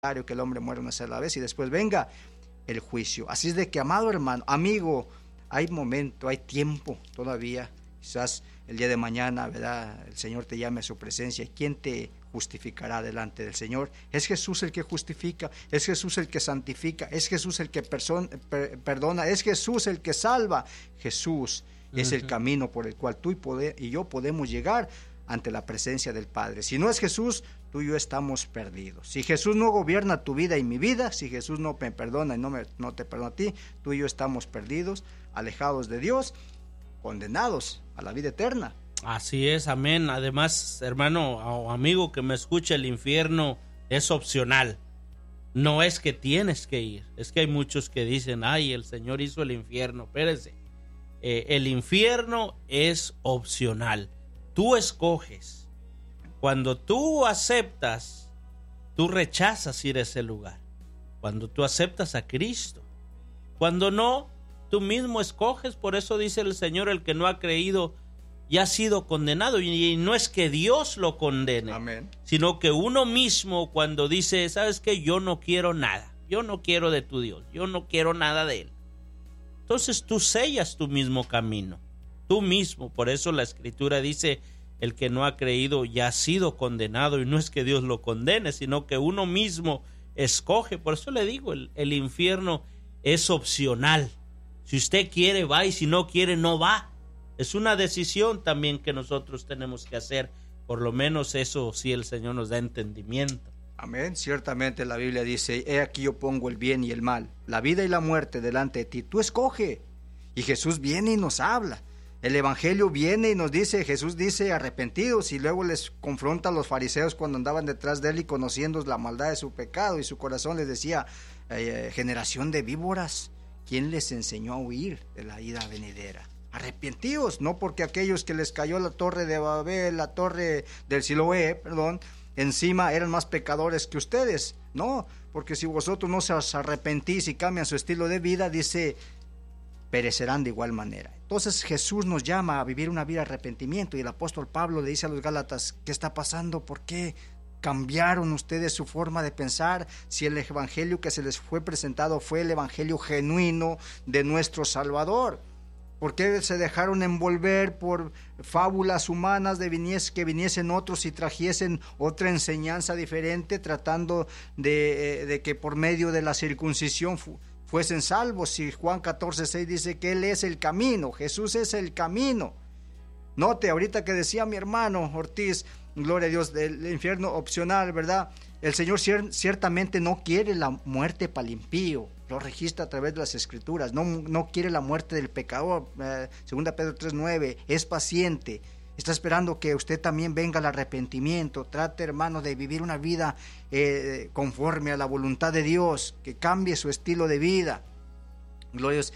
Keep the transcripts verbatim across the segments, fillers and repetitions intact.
que el hombre muera una sola vez y después venga el juicio. Así es de que, amado hermano, amigo, hay momento, hay tiempo todavía. Quizás el día de mañana, ¿verdad?, el Señor te llame a su presencia. ¿Quién te justificará delante del Señor? Es Jesús el que justifica, es Jesús el que santifica, es Jesús el que person, per, perdona, es Jesús el que salva. Jesús uh-huh. es el camino por el cual tú y, poder, y yo podemos llegar ante la presencia del Padre. Si no es Jesús, tú y yo estamos perdidos. Si Jesús no gobierna tu vida y mi vida, si Jesús no me perdona y no, me, no te perdona a ti, tú y yo estamos perdidos, alejados de Dios, condenados a la vida eterna. Así es, amén. Además, hermano o amigo que me escucha, el infierno es opcional. No es que tienes que ir. Es que hay muchos que dicen, ay, el Señor hizo el infierno. Espérese. Eh, el infierno es opcional. Tú escoges. Cuando tú aceptas, tú rechazas ir a ese lugar. Cuando tú aceptas a Cristo. Cuando no, tú mismo escoges. Por eso dice el Señor, el que no ha creído ya ha sido condenado. Y no es que Dios lo condene. Amén. Sino que uno mismo, cuando dice, ¿sabes qué? Yo no quiero nada. Yo no quiero de tu Dios. Yo no quiero nada de Él. Entonces tú sellas tu mismo camino. Tú mismo. Por eso la Escritura dice, el que no ha creído ya ha sido condenado. Y no es que Dios lo condene, sino que uno mismo escoge. Por eso le digo, el, el infierno es opcional. Si usted quiere, va, y si no quiere, no va. Es una decisión también que nosotros tenemos que hacer. Por lo menos eso sí el Señor nos da entendimiento. Amén. Ciertamente la Biblia dice, he aquí yo pongo el bien y el mal, la vida y la muerte delante de ti. Tú escoge. Y Jesús viene y nos habla. El Evangelio viene y nos dice, Jesús dice, arrepentidos, y luego les confronta a los fariseos cuando andaban detrás de él y conociendo la maldad de su pecado, y su corazón les decía, eh, generación de víboras, ¿quién les enseñó a huir de la ira venidera? Arrepentidos, no porque aquellos que les cayó la torre de Babel, la torre del Siloé, perdón, encima eran más pecadores que ustedes. No, porque si vosotros no os arrepentís y cambian su estilo de vida, dice, perecerán de igual manera. Entonces Jesús nos llama a vivir una vida de arrepentimiento, y el apóstol Pablo le dice a los Gálatas, ¿qué está pasando? ¿Por qué cambiaron ustedes su forma de pensar? Si el evangelio que se les fue presentado fue el evangelio genuino de nuestro Salvador. ¿Por qué se dejaron envolver por fábulas humanas de vinies, que viniesen otros y trajesen otra enseñanza diferente, tratando de, de que por medio de la circuncisión fu, fuesen salvos? Y Juan catorce seis dice que Él es el camino, Jesús es el camino. Note, ahorita que decía mi hermano Ortiz, gloria a Dios, del infierno opcional, ¿verdad? El Señor cier, ciertamente no quiere la muerte para el impío, lo registra a través de las Escrituras. No, no quiere la muerte del pecador. eh, segunda Pedro tres nueve, es paciente, está esperando que usted también venga al arrepentimiento. Trate, hermano, de vivir una vida eh, conforme a la voluntad de Dios, que cambie su estilo de vida. Glorios.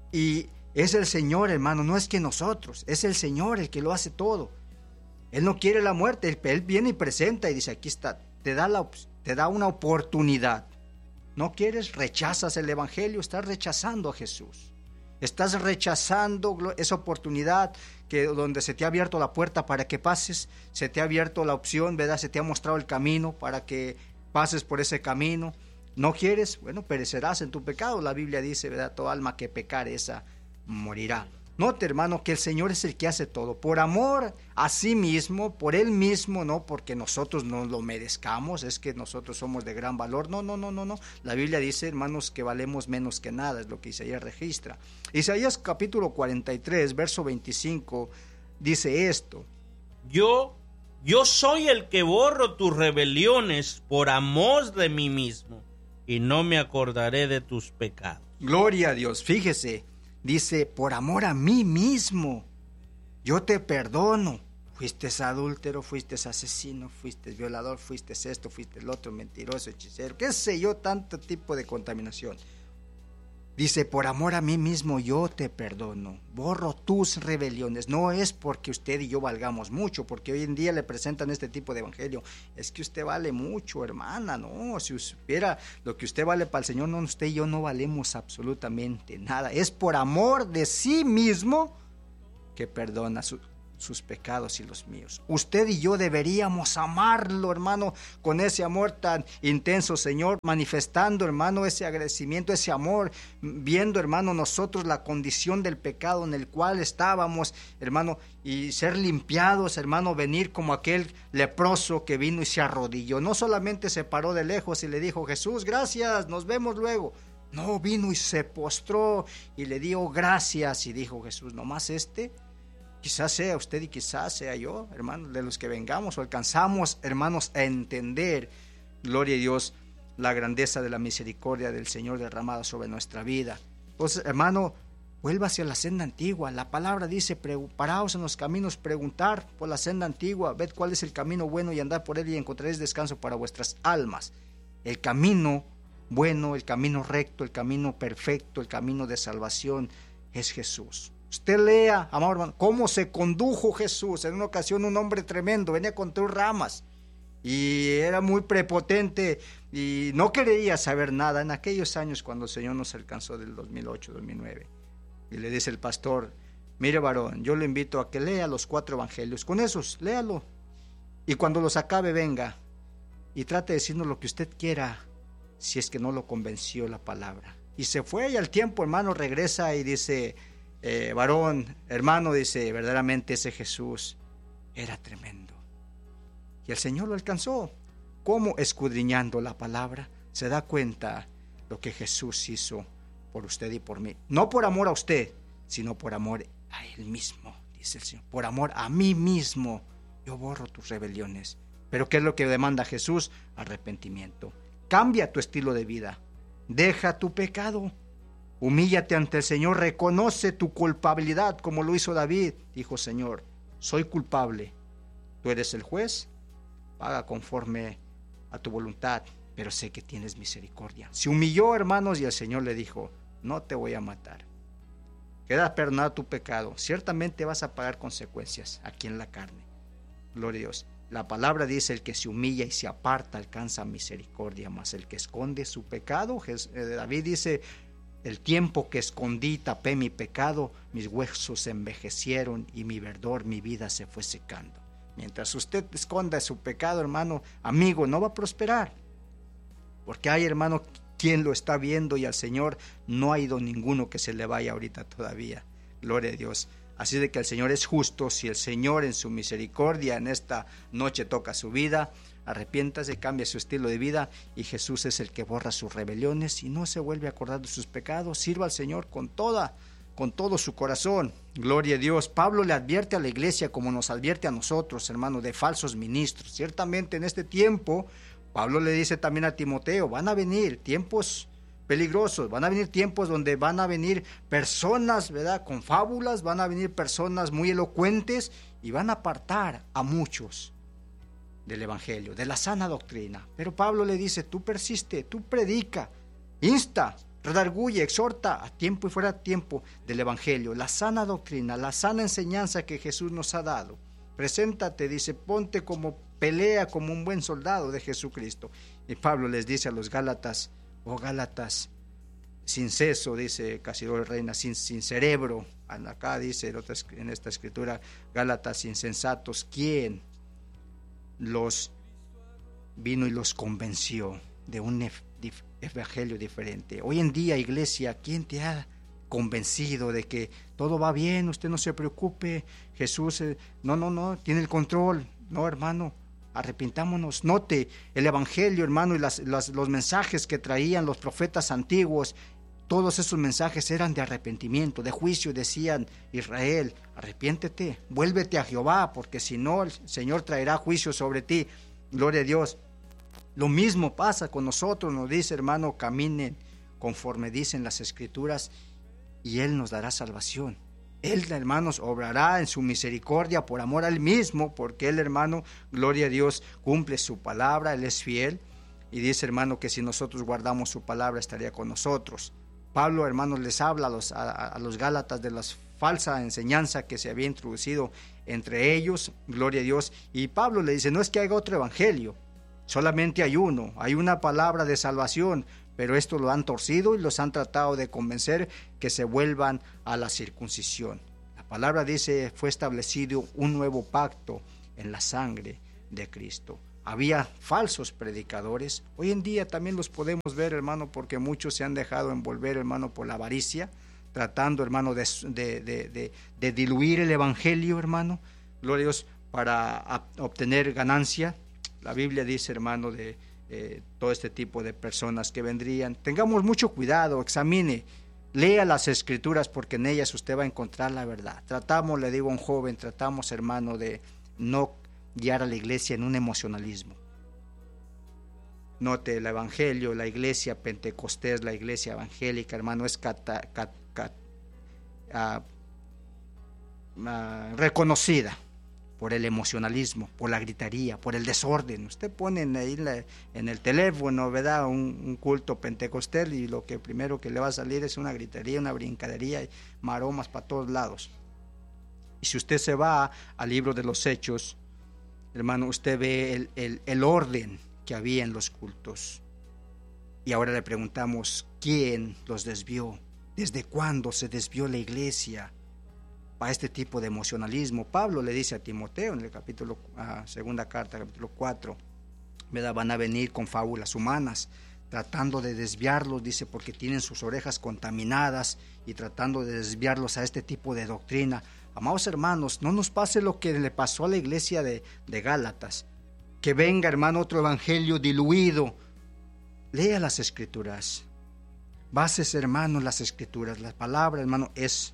Y es el Señor, hermano, no es que nosotros, es el Señor el que lo hace todo. Él no quiere la muerte, Él viene y presenta y dice, aquí está, te da, la, te da una oportunidad. ¿No quieres? Rechazas el evangelio, estás rechazando a Jesús. Estás rechazando esa oportunidad que donde se te ha abierto la puerta para que pases, se te ha abierto la opción, ¿verdad? Se te ha mostrado el camino para que pases por ese camino. ¿No quieres? Bueno, perecerás en tu pecado. La Biblia dice, ¿verdad? Toda alma que pecare, esa morirá. Note, hermano, que el Señor es el que hace todo, por amor a sí mismo, por Él mismo, no porque nosotros no lo merezcamos, es que nosotros somos de gran valor. No, no, no, no, no. La Biblia dice, hermanos, que valemos menos que nada, es lo que Isaías registra. Isaías capítulo cuarenta y tres, verso veinticinco, dice esto. Yo, yo soy el que borro tus rebeliones por amor de mí mismo, y no me acordaré de tus pecados. Gloria a Dios, fíjese. Dice, por amor a mí mismo, yo te perdono. Fuiste adúltero, fuiste asesino, fuiste violador, fuiste esto, fuiste el otro, mentiroso, hechicero, qué sé yo, tanto tipo de contaminación. Dice, por amor a mí mismo yo te perdono, borro tus rebeliones. No es porque usted y yo valgamos mucho, porque hoy en día le presentan este tipo de evangelio. Es que usted vale mucho, hermana, no, si supiera lo que usted vale para el Señor, no, usted y yo no valemos absolutamente nada. Es por amor de sí mismo que perdona. sus pecados y los míos. Usted y yo deberíamos amarlo, hermano, con ese amor tan intenso, Señor, manifestando, hermano, ese agradecimiento, ese amor, viendo, hermano, nosotros la condición del pecado en el cual estábamos, hermano, y ser limpiados, hermano, venir como aquel leproso que vino y se arrodilló. No solamente se paró de lejos y le dijo: Jesús, gracias, nos vemos luego. No, vino y se postró y le dio gracias y dijo: Jesús, nomás este, quizás sea usted y quizás sea yo, hermanos, de los que vengamos o alcanzamos, hermanos, a entender, gloria a Dios, la grandeza de la misericordia del Señor derramada sobre nuestra vida. Entonces, hermano, vuelva hacia la senda antigua. La palabra dice: paraos en los caminos, preguntar por la senda antigua, ved cuál es el camino bueno y andad por él y encontraréis descanso para vuestras almas. El camino bueno, el camino recto, el camino perfecto, el camino de salvación es Jesús. Usted lea, amado hermano, cómo se condujo Jesús. En una ocasión un hombre tremendo venía con tres ramas y era muy prepotente y no quería saber nada en aquellos años cuando el Señor nos alcanzó del dos mil ocho, dos mil nueve. Y le dice el pastor: mire, varón, yo le invito a que lea los cuatro evangelios, con esos, léalo, y cuando los acabe venga y trate de decirnos lo que usted quiera, si es que no lo convenció la palabra. Y se fue, y al tiempo, hermano, regresa y dice: eh, varón, hermano, dice, verdaderamente ese Jesús era tremendo. Y el Señor lo alcanzó. ¿Cómo? Escudriñando la palabra, se da cuenta lo que Jesús hizo por usted y por mí. No por amor a usted, sino por amor a Él mismo, dice el Señor. Por amor a mí mismo, yo borro tus rebeliones. Pero ¿qué es lo que demanda Jesús? Arrepentimiento. Cambia tu estilo de vida. Deja tu pecado. Humíllate ante el Señor. Reconoce tu culpabilidad como lo hizo David. Dijo: Señor, soy culpable. Tú eres el juez. Paga conforme a tu voluntad, pero sé que tienes misericordia. Se humilló, hermanos, y el Señor le dijo: no te voy a matar. Queda perdonado tu pecado. Ciertamente vas a pagar consecuencias aquí en la carne. Gloria a Dios. La palabra dice: el que se humilla y se aparta alcanza misericordia, mas el que esconde su pecado, David dice: el tiempo que escondí, tapé mi pecado, mis huesos se envejecieron y mi verdor, mi vida se fue secando. Mientras usted esconda su pecado, hermano, amigo, no va a prosperar. Porque hay, hermano, quien lo está viendo, y al Señor no ha ido ninguno que se le vaya ahorita todavía. Gloria a Dios. Así de que el Señor es justo. Si el Señor en su misericordia en esta noche toca su vida, arrepiéntase, cambia su estilo de vida, y Jesús es el que borra sus rebeliones y no se vuelve a acordar de sus pecados. Sirva al Señor con toda, con todo su corazón. Gloria a Dios. Pablo le advierte a la iglesia, como nos advierte a nosotros, hermano, de falsos ministros. Ciertamente en este tiempo, Pablo le dice también a Timoteo: van a venir tiempos peligrosos, van a venir tiempos donde van a venir personas, ¿verdad?, con fábulas, van a venir personas muy elocuentes y van a apartar a muchos del evangelio, de la sana doctrina. Pero Pablo le dice: tú persiste, tú predica, insta, redarguye, exhorta a tiempo y fuera de tiempo del evangelio, la sana doctrina, la sana enseñanza que Jesús nos ha dado. Preséntate, dice, ponte como pelea como un buen soldado de Jesucristo. Y Pablo les dice a los Gálatas: oh Gálatas, sin seso, dice Casidoro Reina, sin, sin cerebro. Acá dice en esta escritura: Gálatas insensatos, ¿quién los vino y los convenció de un evangelio diferente? Hoy en día, iglesia, ¿quién te ha convencido de que todo va bien? Usted no se preocupe, Jesús, eh, no, no, no, tiene el control. No, hermano, arrepintámonos. Note el evangelio, hermano, y las, las, los mensajes que traían los profetas antiguos. Todos esos mensajes eran de arrepentimiento, de juicio. Decían: Israel, arrepiéntete, vuélvete a Jehová, porque si no el Señor traerá juicio sobre ti. Gloria a Dios. Lo mismo pasa con nosotros. Nos dice, hermano, caminen conforme dicen las escrituras y Él nos dará salvación. Él, hermanos, obrará en su misericordia por amor a Él mismo, porque Él, hermano, gloria a Dios, cumple su palabra, Él es fiel. Y dice, hermano, que si nosotros guardamos su palabra, estaría con nosotros. Pablo, hermanos, les habla a los, a, a los Gálatas de la falsa enseñanza que se había introducido entre ellos, gloria a Dios. Y Pablo le dice: no es que haya otro evangelio, solamente hay uno, hay una palabra de salvación, pero esto lo han torcido y los han tratado de convencer que se vuelvan a la circuncisión. La palabra dice, fue establecido un nuevo pacto en la sangre de Cristo. Había falsos predicadores. Hoy en día también los podemos ver, hermano, porque muchos se han dejado envolver, hermano, por la avaricia, tratando, hermano, de, de, de, de, de diluir el evangelio, hermano, gloria a Dios, para a, obtener ganancia. La Biblia dice, hermano, de eh, todo este tipo de personas que vendrían. Tengamos mucho cuidado, examine, lea las escrituras, porque en ellas usted va a encontrar la verdad. Tratamos, le digo a un joven, tratamos, hermano, de no guiar a la iglesia en un emocionalismo. Note, el evangelio, la iglesia pentecostés, la iglesia evangélica, hermano, es cata, cat, cat, uh, uh, reconocida por el emocionalismo, por la gritería, por el desorden. Usted pone ahí la, en el teléfono, ¿verdad?, un, un culto pentecostés, y lo que primero que le va a salir es una gritería, una brincadería y maromas para todos lados. Y si usted se va al libro de los Hechos, hermano, usted ve el, el, el orden que había en los cultos. Y ahora le preguntamos, ¿quién los desvió? ¿Desde cuándo se desvió la iglesia para este tipo de emocionalismo? Pablo le dice a Timoteo en el capítulo, uh, segunda carta, capítulo cuatro, ¿verdad?, van a venir con fábulas humanas, tratando de desviarlos, dice, porque tienen sus orejas contaminadas, y tratando de desviarlos a este tipo de doctrina. Amados hermanos, no nos pase lo que le pasó a la iglesia de, de Gálatas, que venga, hermano, otro evangelio diluido. Lea las escrituras, bases, hermano, las escrituras. La palabra, hermano, es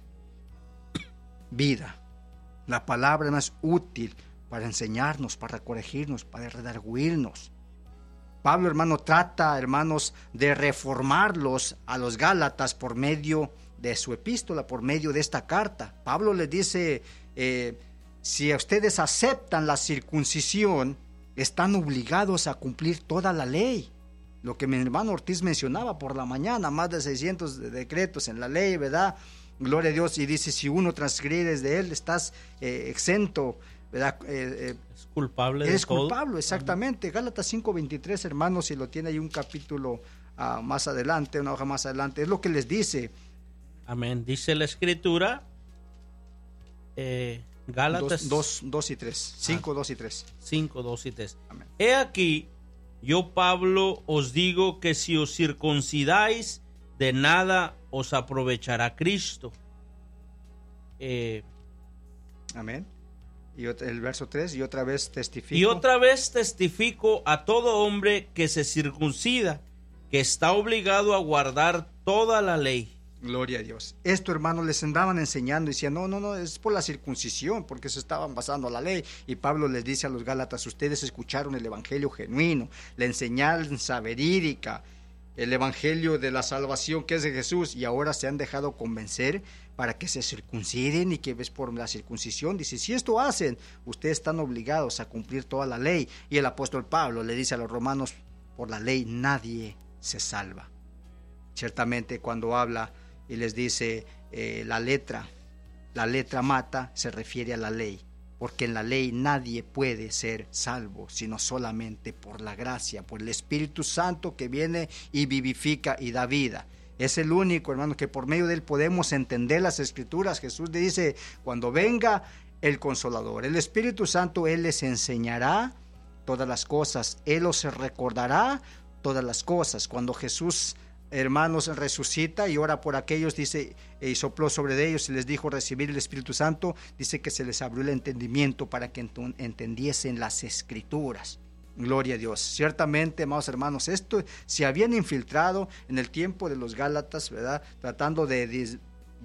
vida. La palabra, hermano, es útil para enseñarnos, para corregirnos, para redarguirnos. Pablo, hermano, trata, hermanos, de reformarlos a los Gálatas por medio de su epístola, por medio de esta carta. Pablo les dice, eh, si ustedes aceptan la circuncisión, están obligados a cumplir toda la ley. Lo que mi hermano Ortiz mencionaba por la mañana, más de seiscientos decretos en la ley, ¿verdad? Gloria a Dios. Y dice, si uno transgrede de él, estás eh, exento, ¿verdad? Eh, eh, es culpable es de todo. culpable, exactamente. Gálatas cinco veintitrés, hermanos, si lo tiene ahí un capítulo uh, más adelante, una hoja más adelante, es lo que les dice. Amén. Dice la escritura, eh, Gálatas dos y tres, cinco, dos y tres. cinco, dos y tres. Amén. He aquí, yo Pablo os digo que si os circuncidáis, de nada os aprovechará Cristo. Eh, Amén. Y el verso tres, y otra vez testifico. Y otra vez testifico a todo hombre que se circuncida, que está obligado a guardar toda la ley. Gloria a Dios. Esto, hermanos, les andaban enseñando y decían, no, no, no, es por la circuncisión, porque se estaban basando a la ley. Y Pablo les dice a los Gálatas, ustedes escucharon el evangelio genuino, la enseñanza verídica, el evangelio de la salvación que es de Jesús, y ahora se han dejado convencer para que se circunciden y que ves por la circuncisión. Dice, si esto hacen, ustedes están obligados a cumplir toda la ley. Y el apóstol Pablo le dice a los romanos, por la ley nadie se salva. Ciertamente cuando habla y les dice eh, la letra, la letra mata, se refiere a la ley, porque en la ley nadie puede ser salvo, sino solamente por la gracia, por el Espíritu Santo que viene y vivifica y da vida. Es el único, hermano, que por medio de él podemos entender las Escrituras. Jesús le dice, cuando venga el Consolador, el Espíritu Santo, él les enseñará todas las cosas, él os recordará todas las cosas. Cuando Jesús, hermanos, resucita y ora por aquellos, dice, y sopló sobre ellos y les dijo recibir el Espíritu Santo, dice que se les abrió el entendimiento para que entendiesen las Escrituras. Gloria a Dios. Ciertamente, amados hermanos, esto se habían infiltrado en el tiempo de los Gálatas, ¿verdad?, tratando de, des,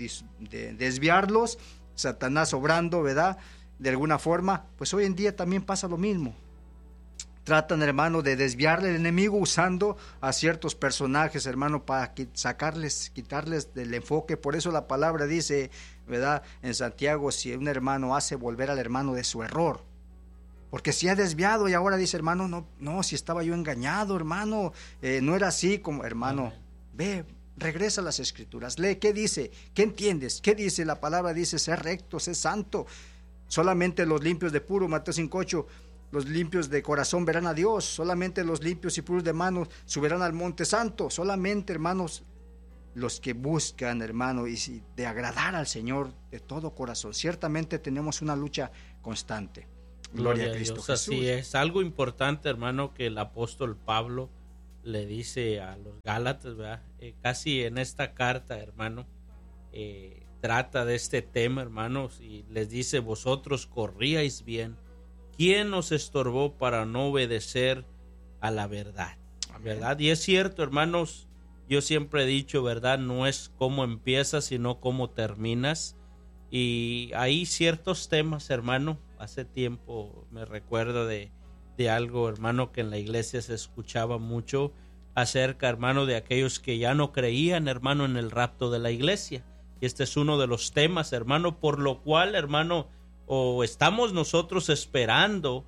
de desviarlos, Satanás obrando, ¿verdad?, de alguna forma. Pues hoy en día también pasa lo mismo. Tratan, hermano, de desviarle al enemigo usando a ciertos personajes, hermano, para sacarles, quitarles del enfoque. Por eso la palabra dice, ¿verdad?, en Santiago, si un hermano hace volver al hermano de su error. Porque si ha desviado y ahora dice, hermano, no, no, si estaba yo engañado, hermano, eh, no era así como, hermano, Amén. Ve, regresa a las Escrituras, lee, ¿qué dice? ¿Qué entiendes? ¿Qué dice? La palabra dice, sé recto, sé santo. Solamente los limpios de puro, Mateo cinco ocho, los limpios de corazón verán a Dios. Solamente los limpios y puros de manos subirán al monte santo. Solamente, hermanos, los que buscan, hermano, y de agradar al Señor de todo corazón. Ciertamente tenemos una lucha constante. Gloria, Gloria a Cristo Dios, Jesús. Así es, algo importante, hermano, que el apóstol Pablo le dice a los Gálatas, ¿verdad? Eh, casi en esta carta, hermano, eh, trata de este tema, hermanos, y les dice: vosotros corríais bien, ¿quién os estorbó para no obedecer a la verdad? Amén. ¿Verdad? Y es cierto, hermanos, yo siempre he dicho, ¿verdad? No es cómo empiezas, sino cómo terminas. Y hay ciertos temas, hermano. Hace tiempo me recuerdo de, de algo, hermano, que en la iglesia se escuchaba mucho acerca, hermano, de aquellos que ya no creían, hermano, en el rapto de la iglesia. Y este es uno de los temas, hermano, por lo cual, hermano, o estamos nosotros esperando,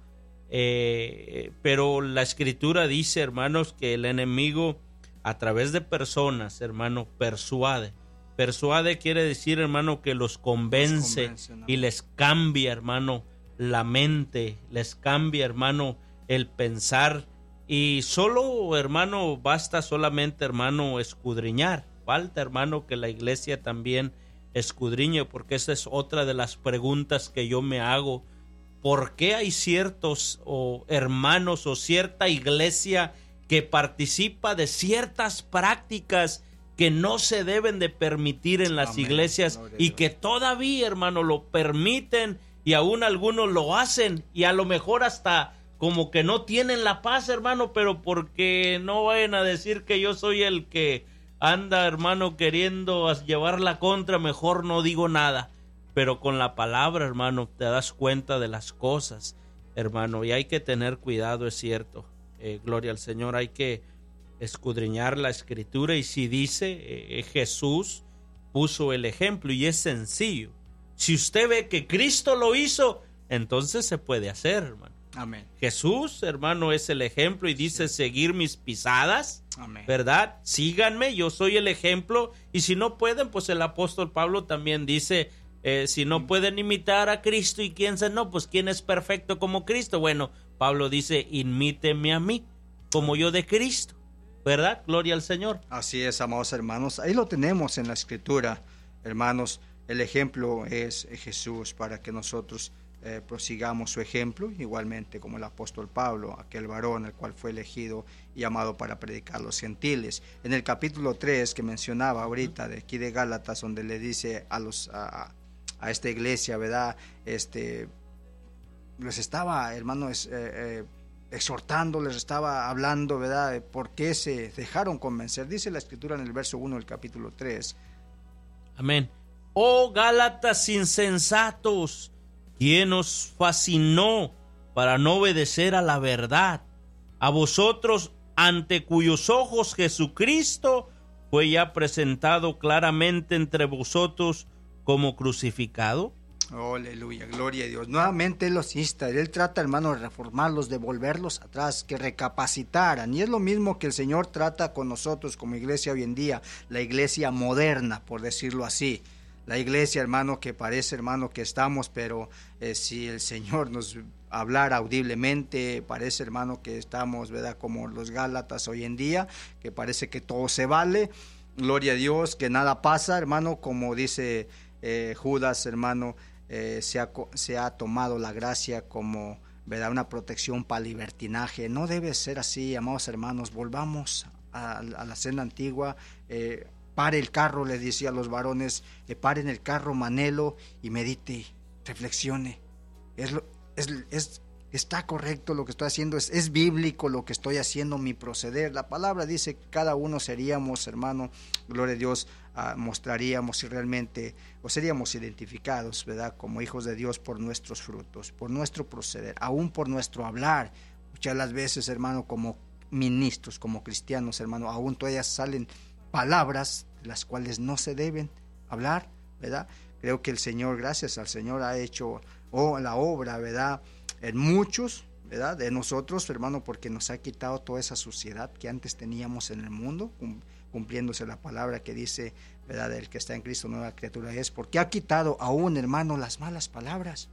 eh, pero la Escritura dice, hermanos, que el enemigo a través de personas, hermano, persuade. Persuade quiere decir, hermano, que los convence, los convence, ¿no? Y les cambia, hermano, la mente, les cambia, hermano, el pensar. Y solo, hermano, basta solamente, hermano, escudriñar. Falta, hermano, que la iglesia también escudriñe, porque esa es otra de las preguntas que yo me hago. ¿Por qué hay ciertos o hermanos o cierta iglesia que participa de ciertas prácticas que no se deben de permitir en las Amén. Iglesias y que todavía, hermano, lo permiten y aún algunos lo hacen y a lo mejor hasta como que no tienen la paz, hermano, pero porque no vayan a decir que yo soy el que anda, hermano, queriendo llevar la contra, mejor no digo nada. Pero con la palabra, hermano, te das cuenta de las cosas, hermano, y hay que tener cuidado, es cierto. Eh, gloria al Señor, hay que escudriñar la Escritura, y si dice eh, Jesús puso el ejemplo y es sencillo. Si usted ve que Cristo lo hizo, entonces se puede hacer, hermano. Amén. Jesús, hermano, es el ejemplo y dice sí. seguir mis pisadas. Amén. ¿Verdad? Síganme, yo soy el ejemplo. Y si no pueden, pues el apóstol Pablo también dice, eh, si no pueden imitar a Cristo y quién se no, pues quién es perfecto como Cristo. Bueno, Pablo dice, imíteme a mí, como yo de Cristo. ¿Verdad? Gloria al Señor. Así es, amados hermanos. Ahí lo tenemos en la Escritura, hermanos. El ejemplo es Jesús para que nosotros eh, prosigamos su ejemplo, igualmente como el apóstol Pablo, aquel varón el cual fue elegido y llamado para predicar a los gentiles. En el capítulo tres que mencionaba ahorita, de aquí de Gálatas, donde le dice a los a, a esta iglesia, ¿verdad? Este, les estaba, hermanos, eh, eh, exhortando, les estaba hablando, ¿verdad? ¿Por qué se dejaron convencer? Dice la Escritura en el verso uno del capítulo tres. Amén. Oh Gálatas insensatos, ¿quién os fascinó para no obedecer a la verdad? A vosotros, ante cuyos ojos Jesucristo fue ya presentado claramente entre vosotros como crucificado. Oh, aleluya, gloria a Dios. Nuevamente Él los insta, Él trata, hermano, de reformarlos, de volverlos atrás, que recapacitaran. Y es lo mismo que el Señor trata con nosotros como iglesia hoy en día, la iglesia moderna, por decirlo así. La iglesia, hermano, que parece, hermano, que estamos, pero eh, si el Señor nos hablara audiblemente, parece, hermano, que estamos, ¿verdad?, como los Gálatas hoy en día, que parece que todo se vale. Gloria a Dios, que nada pasa, hermano, como dice eh, Judas, hermano, eh, se, ha, se ha tomado la gracia como, ¿verdad?, una protección para el libertinaje. No debe ser así, amados hermanos. Volvamos a, a la senda antigua. eh, Pare el carro, le decía a los varones, eh, paren el carro, manelo y medite, reflexione. Es, lo, es, es está correcto lo que estoy haciendo, es, es bíblico lo que estoy haciendo, mi proceder. La palabra dice que cada uno seríamos, hermano, gloria a Dios, uh, mostraríamos si realmente, o seríamos identificados, ¿verdad?, como hijos de Dios por nuestros frutos, por nuestro proceder, aún por nuestro hablar. Muchas las veces, hermano, como ministros, como cristianos, hermano, aún todavía salen palabras de las cuales no se deben hablar, ¿verdad? Creo que el Señor, gracias al Señor, ha hecho oh, la obra, ¿verdad?, en muchos, ¿verdad?, de nosotros, hermano, porque nos ha quitado toda esa suciedad que antes teníamos en el mundo, cumpliéndose la palabra que dice, ¿verdad?, el que está en Cristo nueva criatura es, porque ha quitado aún, hermano, las malas palabras.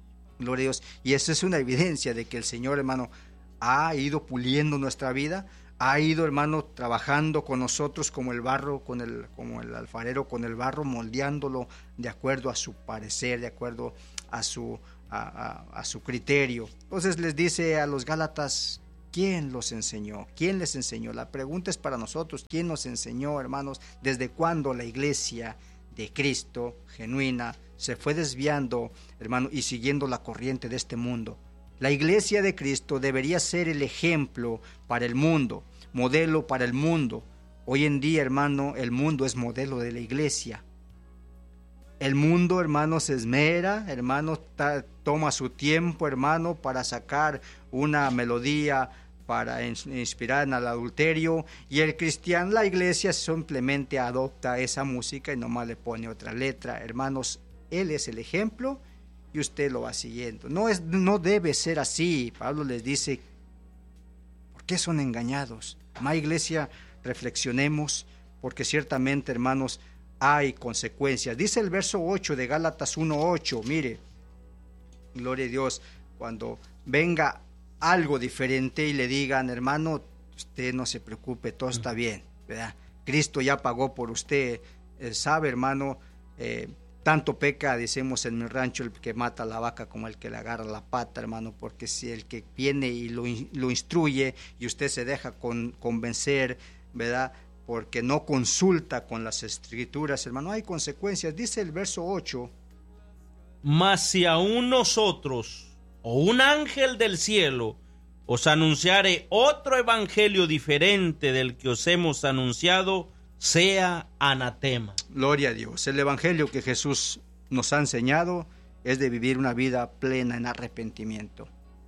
Gloria a Dios. Y esa es una evidencia de que el Señor, hermano, ha ido puliendo nuestra vida, ha ido, hermano, trabajando con nosotros como el barro, con el, como el alfarero con el barro, moldeándolo de acuerdo a su parecer, de acuerdo a su, a, a, a su criterio. Entonces les dice a los Gálatas, ¿quién los enseñó? ¿Quién les enseñó? La pregunta es para nosotros, ¿quién nos enseñó, hermanos? ¿Desde cuándo la iglesia de Cristo, genuina, se fue desviando, hermano, y siguiendo la corriente de este mundo? La iglesia de Cristo debería ser el ejemplo para el mundo, modelo para el mundo. Hoy en día, hermano, el mundo es modelo de la iglesia. El mundo, hermano, se esmera, hermano, ta, toma su tiempo, hermano, para sacar una melodía, para inspirar en el adulterio, y el cristiano, la iglesia simplemente adopta esa música y nomás le pone otra letra. Hermanos, Él es el ejemplo y usted lo va siguiendo. No, es, no debe ser así. Pablo les dice, ¿por qué son engañados? Amada iglesia, reflexionemos, porque ciertamente, hermanos, hay consecuencias. Dice el verso ocho de Gálatas uno ocho, mire, gloria a Dios, cuando venga algo diferente y le digan, hermano, usted no se preocupe, todo está bien, ¿verdad? Cristo ya pagó por usted, eh, sabe, hermano, eh, tanto peca, decimos en mi rancho, el que mata a la vaca como el que le agarra la pata, hermano, porque si el que viene y lo, lo instruye y usted se deja con, convencer, ¿verdad?, porque no consulta con las escrituras, hermano, hay consecuencias. Dice el verso ocho, mas si aún nosotros o un ángel del cielo os anunciare otro evangelio diferente del que os hemos anunciado, sea anatema. Gloria a Dios. El evangelio que Jesús nos ha enseñado es de vivir una vida plena en arrepentimiento,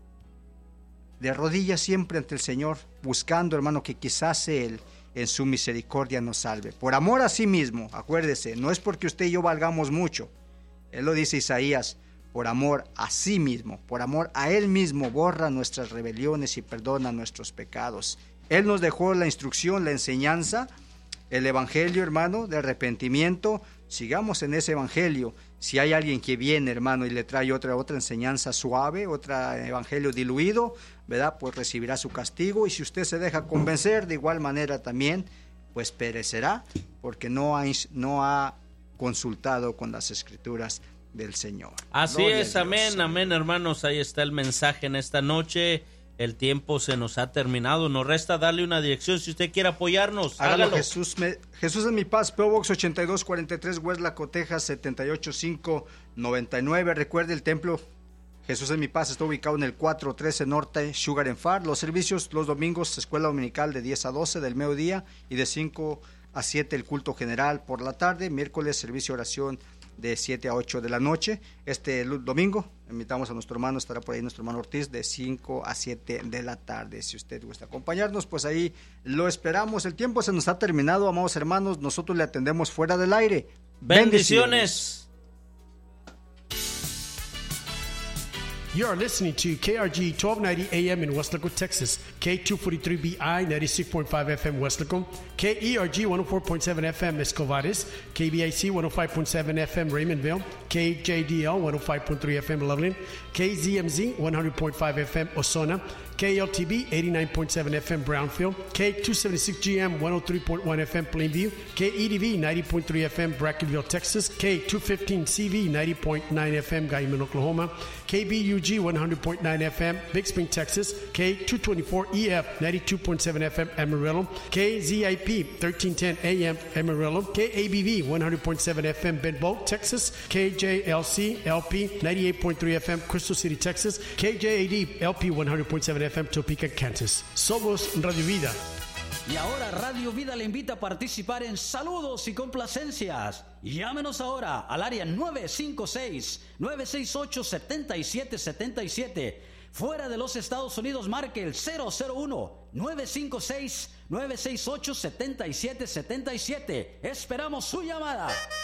de rodillas siempre ante el Señor, buscando, hermano, que quizás Él en su misericordia nos salve, por amor a sí mismo. Acuérdese, no es porque usted y yo valgamos mucho. Él lo dice Isaías, por amor a sí mismo, por amor a Él mismo, borra nuestras rebeliones y perdona nuestros pecados. Él nos dejó la instrucción, la enseñanza, el evangelio, hermano, de arrepentimiento. Sigamos en ese evangelio. Si hay alguien que viene, hermano, y le trae otra, otra enseñanza suave, otro evangelio diluido, ¿verdad?, pues recibirá su castigo. Y si usted se deja convencer, de igual manera también, pues perecerá, porque no ha, no ha consultado con las escrituras del Señor. Así Gloria es, amén, amén, hermanos. Ahí está el mensaje en esta noche. El tiempo se nos ha terminado. Nos resta darle una dirección. Si usted quiere apoyarnos, hágalo. hágalo. Jesús, me, Jesús es mi paz. P O Box ochenta y dos cuarenta y tres, Westlaco, Texas setenta y ocho cinco noventa y nueve. Recuerde, el templo Jesús es mi paz está ubicado en el cuatrocientos trece Norte Sugar and Far. Los servicios los domingos, escuela dominical de diez a doce del mediodía y de cinco a siete el culto general por la tarde. Miércoles, servicio de oración de siete a ocho de la noche. Este domingo invitamos a nuestro hermano, estará por ahí nuestro hermano Ortiz, de cinco a siete de la tarde. Si usted gusta acompañarnos, pues ahí lo esperamos. El tiempo se nos ha terminado, amados hermanos. Nosotros le atendemos fuera del aire. Bendiciones. You are listening to K R G twelve ninety A M in Westlaco, Texas, K two forty-three B I ninety-six point five F M Westlaco, K E R G one oh four point seven F M Escovares, K B I C one oh five point seven F M Raymondville, K J D L one oh five point three F M Loveland, K Z M Z one hundred point five F M Osona, K L T B eighty-nine point seven F M Brownfield, K two seventy-six G M one oh three point one F M Plainview, K E D V ninety point three F M Brackenville, Texas, K two fifteen C V ninety point nine F M Guyman, Oklahoma, K B U G one hundred point nine F M Big Spring, Texas, K two twenty-four E F ninety-two point seven F M Amarillo, K Z I P thirteen ten A M Amarillo, K A B V one hundred point seven F M Benbow, Texas, K J L C L P ninety-eight point three F M Crystal City, Texas, K J A D L P one hundred point seven F M Topeka, Kansas. Somos Radio Vida. Y ahora Radio Vida le invita a participar en saludos y complacencias. Llámenos ahora al área nueve cinco seis, nueve seis ocho, siete siete siete siete. Fuera de los Estados Unidos, marque el cero cero uno, nueve cinco seis, nueve seis ocho, siete siete siete siete. Esperamos su llamada.